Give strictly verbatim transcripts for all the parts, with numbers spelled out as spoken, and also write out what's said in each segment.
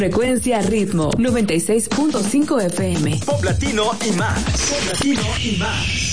Frecuencia Ritmo noventa y seis punto cinco F M. Pop latino y más. Pop latino y más.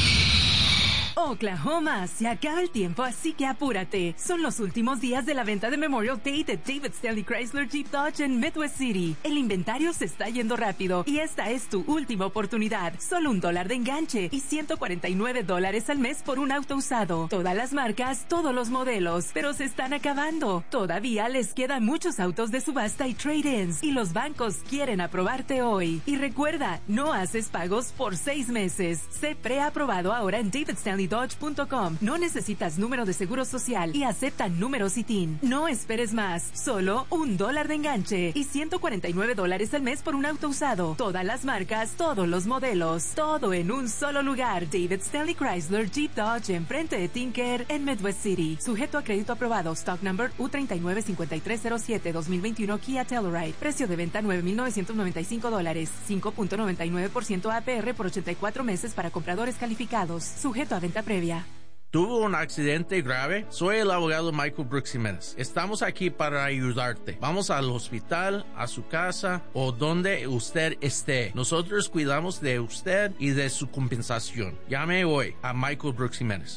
Oklahoma, se acaba el tiempo, así que apúrate. Son los últimos días de la venta de Memorial Day de David Stanley Chrysler Jeep Dodge en Midwest City. El inventario se está yendo rápido y esta es tu última oportunidad. Solo un dólar de enganche y ciento cuarenta y nueve dólares al mes por un auto usado. Todas las marcas, todos los modelos, pero se están acabando. Todavía les quedan muchos autos de subasta y trade-ins y los bancos quieren aprobarte hoy. Y recuerda, no haces pagos por seis meses. Sé preaprobado ahora en david stanley dodge punto com. No necesitas número de seguro social y aceptan números I T I N. No esperes más. Solo un dólar de enganche y ciento cuarenta y nueve dólares al mes por un auto usado. Todas las marcas, todos los modelos, todo en un solo lugar. David Stanley Chrysler Jeep Dodge enfrente de Tinker en Midwest City. Sujeto a crédito aprobado. Stock number U tres nueve cinco tres cero siete dos mil veintiuno Kia Telluride. Precio de venta nueve mil novecientos noventa y cinco dólares. cinco punto noventa y nueve por ciento A P R por ochenta y cuatro meses para compradores calificados. Sujeto a venta previa. ¿Tuvo un accidente grave? Soy el abogado Michael Brooks Jiménez. Estamos aquí para ayudarte. Vamos al hospital, a su casa o donde usted esté. Nosotros cuidamos de usted y de su compensación. Llame hoy a Michael Brooks Jiménez.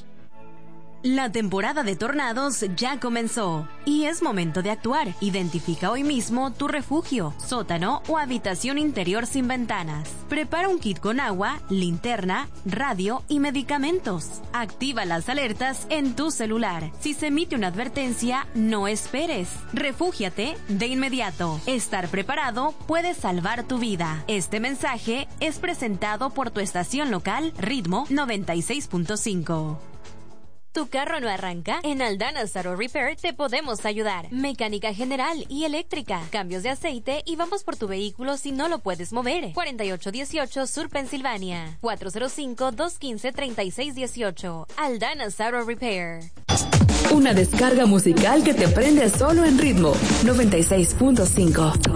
La temporada de tornados ya comenzó y es momento de actuar. Identifica hoy mismo tu refugio, sótano o habitación interior sin ventanas. Prepara un kit con agua, linterna, radio y medicamentos. Activa las alertas en tu celular. Si se emite una advertencia, no esperes. Refúgiate de inmediato. Estar preparado puede salvar tu vida. Este mensaje es presentado por tu estación local Ritmo noventa y seis punto cinco. ¿Tu carro no arranca? En Aldana's Auto Repair te podemos ayudar. Mecánica general y eléctrica, cambios de aceite y vamos por tu vehículo si no lo puedes mover. cuarenta y ocho dieciocho Sur Pensilvania. cuatro cero cinco, dos uno cinco, tres seis uno ocho. Aldana's Auto Repair. Una descarga musical que te prende solo en Ritmo noventa y seis punto cinco.